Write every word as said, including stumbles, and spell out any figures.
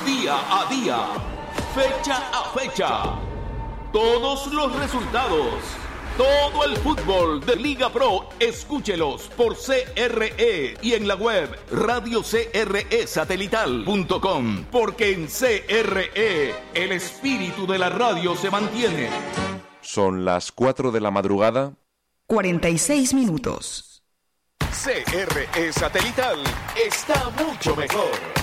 día a día, fecha a fecha. Todos los resultados, todo el fútbol de Liga Pro, escúchelos por C R E y en la web radio c r e satelital punto com, porque en C R E el espíritu de la radio se mantiene. Son las cuatro de la madrugada. cuarenta y seis minutos. C R E Satelital está mucho mejor.